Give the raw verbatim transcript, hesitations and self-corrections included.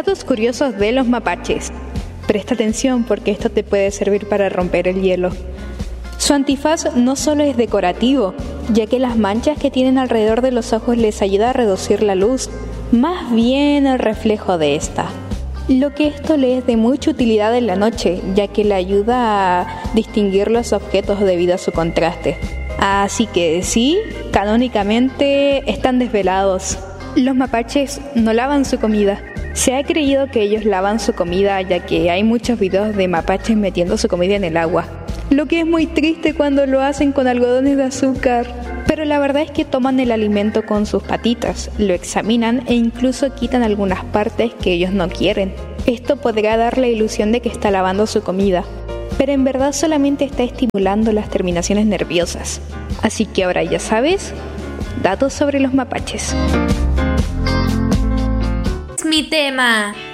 Datos curiosos de los mapaches. Presta atención porque esto te puede servir para romper el hielo. Su antifaz no solo es decorativo, ya que las manchas que tienen alrededor de los ojos les ayuda a reducir la luz, más bien el reflejo de esta. Lo que esto le es de mucha utilidad en la noche, ya que le ayuda a distinguir los objetos debido a su contraste. Así que sí, canónicamente están desvelados. Los mapaches no lavan su comida. Se ha creído que ellos lavan su comida, ya que hay muchos videos de mapaches metiendo su comida en el agua. Lo que es muy triste cuando lo hacen con algodones de azúcar. Pero la verdad es que toman el alimento con sus patitas, lo examinan e incluso quitan algunas partes que ellos no quieren. Esto podrá dar la ilusión de que está lavando su comida, pero en verdad solamente está estimulando las terminaciones nerviosas. Así que ahora ya sabes, datos sobre los mapaches. Mi tema.